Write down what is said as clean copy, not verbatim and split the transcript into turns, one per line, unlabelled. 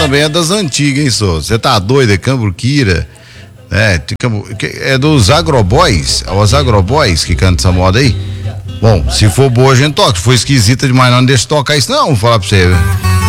também é das antigas, hein, só? Você tá doido, é Cambuquira. É dos Agroboys, é os Agroboys que cantam essa moda aí. Bom, se for boa a gente toca, se for esquisita demais não deixa tocar isso não, vou falar pra você.